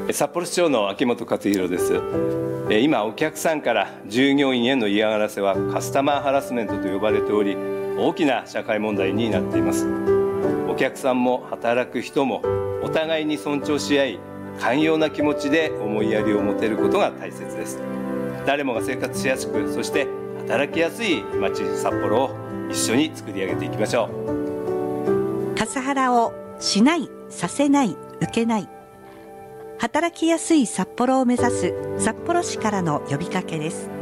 札幌市長の秋元克弘です。今お客さんから従業員への嫌がらせはカスタマーハラスメントと呼ばれており、大きな社会問題になっています。お客さんも働く人もお互いに尊重し合い、寛容な気持ちで思いやりを持てることが大切です。誰もが生活しやすく、そして働きやすい街札幌を一緒に作り上げていきましょう。 カスハラをしない、させない、受けない、働きやすい札幌を目指す札幌市からの呼びかけです。